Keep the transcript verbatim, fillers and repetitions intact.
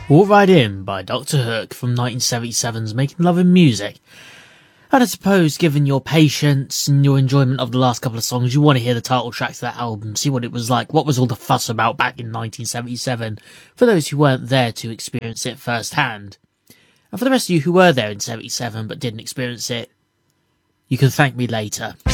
Walk Right In by Doctor Hook from nineteen seventy-seven's Making Love and Music. And I suppose, given your patience and your enjoyment of the last couple of songs, you want to hear the title track to that album, see what it was like, what was all the fuss about back in nineteen seventy-seven, for those who weren't there to experience it firsthand. And for the rest of you who were there in seventy-seven but didn't experience it, you can thank me later.